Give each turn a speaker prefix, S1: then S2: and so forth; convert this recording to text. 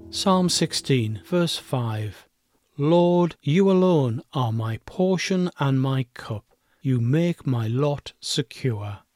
S1: Psalm 16, verse 5. Lord, you alone are my portion and my cup. You make my lot secure.